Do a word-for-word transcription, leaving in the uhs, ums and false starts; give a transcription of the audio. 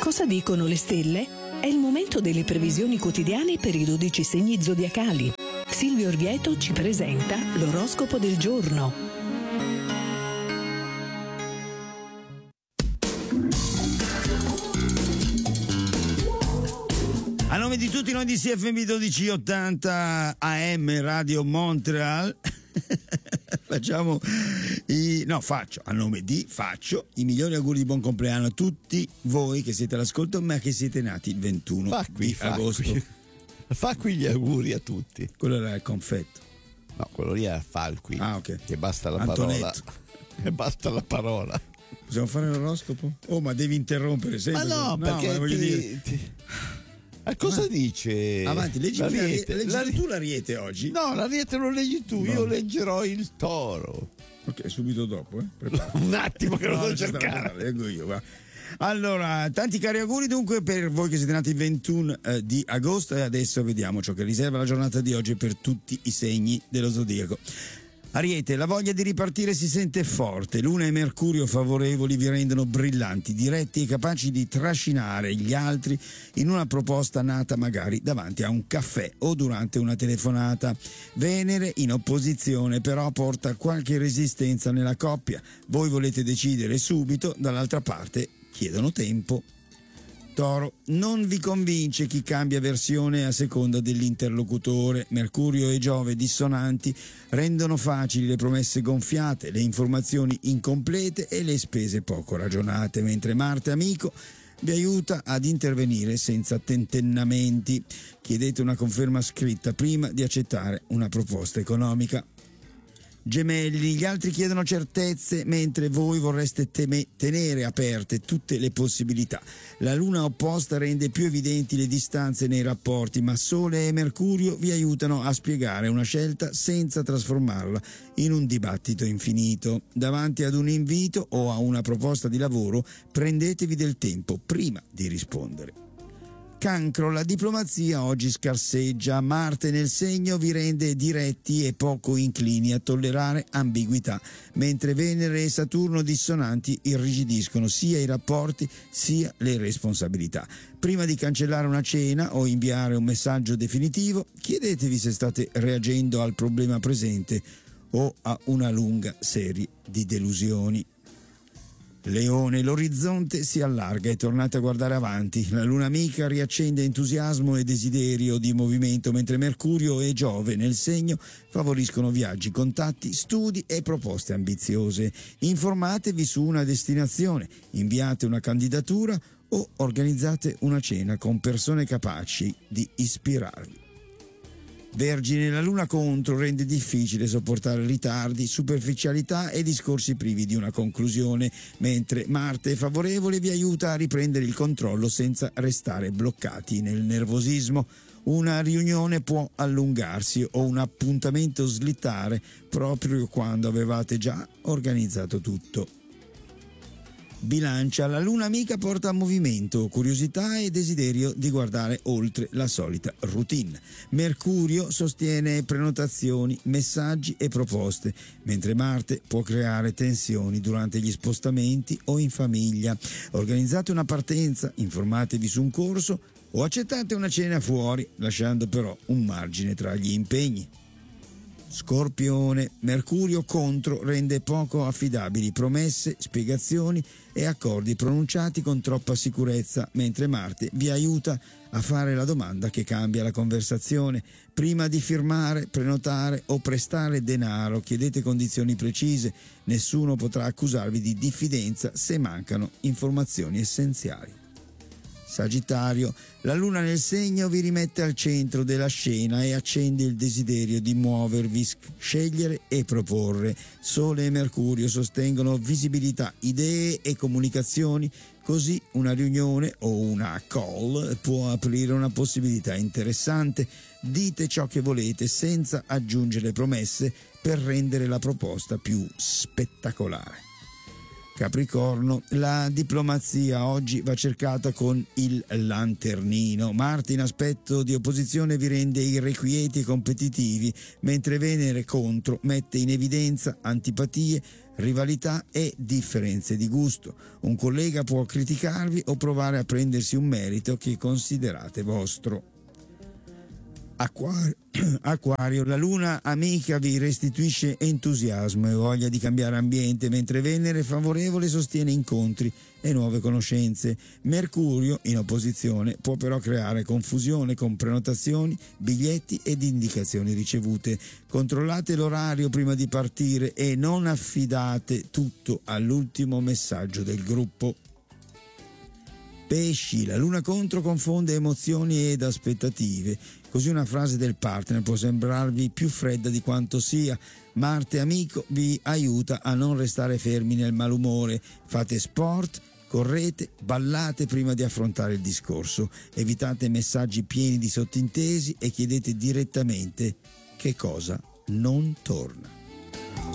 Cosa dicono le stelle? È il momento delle previsioni quotidiane per i dodici segni zodiacali. Silvio Orvieto ci presenta l'oroscopo del giorno. A nome di tutti noi di C F M dodici ottanta A M Radio Montreal facciamo i no faccio a nome di faccio i migliori auguri di buon compleanno a tutti voi che siete all'ascolto ma che siete nati il ventuno fa qui, di fa agosto. Qui. Fa qui gli auguri a tutti. Quello era il confetto. No, quello lì è Falqui. Ah, ok. Che basta la Antonetto. parola. Che basta la parola. Possiamo fare l'oroscopo? Oh, ma devi interrompere sempre. Ma no, no perché ma voglio ti, dire... ti... Ma cosa Avanti. dice? Avanti, leggi, l'Ariete. leggi La... tu l'Ariete oggi? No, l'Ariete lo leggi tu, No. Io leggerò il Toro. Ok, subito dopo, eh? Un attimo che lo no, devo non c'è cercare. da- leggo io, va. Allora, tanti cari auguri dunque per voi che siete nati il ventuno eh, di agosto e adesso vediamo ciò che riserva la giornata di oggi per tutti i segni dello zodiaco. Ariete, la voglia di ripartire si sente forte, Luna e Mercurio favorevoli vi rendono brillanti, diretti e capaci di trascinare gli altri in una proposta nata magari davanti a un caffè o durante una telefonata. Venere in opposizione però porta qualche resistenza nella coppia, voi volete decidere subito, dall'altra parte chiedono tempo. Toro, non vi convince chi cambia versione a seconda dell'interlocutore. Mercurio e Giove dissonanti rendono facili le promesse gonfiate, le informazioni incomplete e le spese poco ragionate, mentre Marte amico vi aiuta ad intervenire senza tentennamenti. Chiedete una conferma scritta prima di accettare una proposta economica. Gemelli, gli altri chiedono certezze mentre voi vorreste teme- tenere aperte tutte le possibilità. La luna opposta rende più evidenti le distanze nei rapporti, ma Sole e Mercurio vi aiutano a spiegare una scelta senza trasformarla in un dibattito infinito. Davanti ad un invito o a una proposta di lavoro, prendetevi del tempo prima di rispondere. Cancro, la diplomazia oggi scarseggia, Marte nel segno vi rende diretti e poco inclini a tollerare ambiguità, mentre Venere e Saturno dissonanti irrigidiscono sia i rapporti sia le responsabilità. Prima di cancellare una cena o inviare un messaggio definitivo, chiedetevi se state reagendo al problema presente o a una lunga serie di delusioni. Leone, l'orizzonte si allarga e tornate a guardare avanti. La luna amica riaccende entusiasmo e desiderio di movimento, mentre Mercurio e Giove nel segno favoriscono viaggi, contatti, studi e proposte ambiziose. Informatevi su una destinazione, inviate una candidatura o organizzate una cena con persone capaci di ispirarvi. Vergine, la luna contro rende difficile sopportare ritardi, superficialità e discorsi privi di una conclusione, mentre Marte favorevole vi aiuta a riprendere il controllo senza restare bloccati nel nervosismo. Una riunione può allungarsi o un appuntamento slittare proprio quando avevate già organizzato tutto. Bilancia, la luna amica porta a movimento, curiosità e desiderio di guardare oltre la solita routine. Mercurio sostiene prenotazioni, messaggi e proposte, mentre Marte può creare tensioni durante gli spostamenti o in famiglia. Organizzate una partenza, informatevi su un corso o accettate una cena fuori, lasciando però un margine tra gli impegni. Scorpione, Mercurio contro rende poco affidabili promesse, spiegazioni e accordi pronunciati con troppa sicurezza, mentre Marte vi aiuta a fare la domanda che cambia la conversazione. Prima di firmare, prenotare o prestare denaro, chiedete condizioni precise. Nessuno potrà accusarvi di diffidenza se mancano informazioni essenziali. Sagittario, la luna nel segno vi rimette al centro della scena e accende il desiderio di muovervi, scegliere e proporre. Sole e Mercurio sostengono visibilità, idee e comunicazioni, così una riunione o una call può aprire una possibilità interessante. Dite ciò che volete senza aggiungere promesse per rendere la proposta più spettacolare. Capricorno, la diplomazia oggi va cercata con il lanternino. Marte in aspetto di opposizione vi rende irrequieti e competitivi, mentre Venere contro mette in evidenza antipatie, rivalità e differenze di gusto. Un collega può criticarvi o provare a prendersi un merito che considerate vostro. Acquario. Acquario, la luna amica vi restituisce entusiasmo e voglia di cambiare ambiente, mentre Venere favorevole sostiene incontri e nuove conoscenze. Mercurio, in opposizione, può però creare confusione con prenotazioni, biglietti ed indicazioni ricevute. Controllate l'orario prima di partire e non affidate tutto all'ultimo messaggio del gruppo. Pesci, la luna contro confonde emozioni ed aspettative, così una frase del partner può sembrarvi più fredda di quanto sia. Marte amico vi aiuta a non restare fermi nel malumore. Fate sport, correte, ballate prima di affrontare il discorso. Evitate messaggi pieni di sottintesi e chiedete direttamente che cosa non torna.